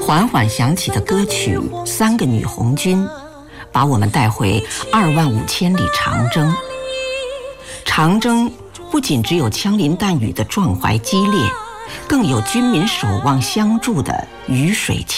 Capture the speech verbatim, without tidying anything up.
缓缓响起的歌曲《三个女红军》，把我们带回二万五千里长征。长征不仅只有枪林弹雨的壮怀激烈，更有军民守望相助的鱼水情